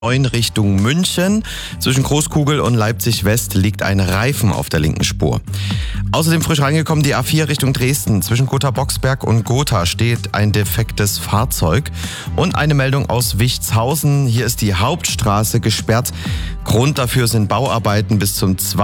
9 Richtung München. Zwischen Großkugel und Leipzig West liegt ein Reifen auf der linken Spur. Außerdem frisch reingekommen die A4 Richtung Dresden. Zwischen Gotha-Boxberg und Gotha steht ein defektes Fahrzeug. Und eine Meldung aus Wichtshausen. Hier ist die Hauptstraße gesperrt. Grund dafür sind Bauarbeiten bis zum